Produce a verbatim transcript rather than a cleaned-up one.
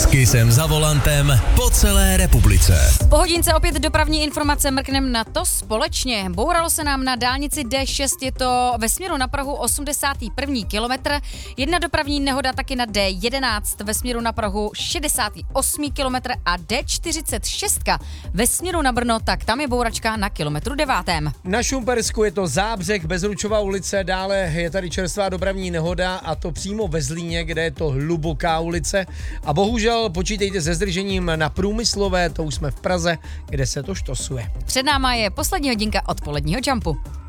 S Kissem za volantem po celé republice. Po hodince opět dopravní informace, mrknem na to společně. Bouralo se nám na dálnici D šest, je to ve směru na Prahu osmdesátý první kilometr. Jedna dopravní nehoda taky na D jedenáct ve směru na Prahu šedesátý osmý kilometr a D čtyřicet šest ve směru na Brno, tak tam je bouračka na kilometru devátém. Na Šumpersku je to Zábřeh, Bezručová ulice, dále je tady čerstvá dopravní nehoda a to přímo ve Zlíně, kde je to Hluboká ulice. A bohužel počítejte se zdržením na Průmyslové, to už jsme v Praze, kde se to štosuje. Před náma je poslední hodinka odpoledního Jumpu.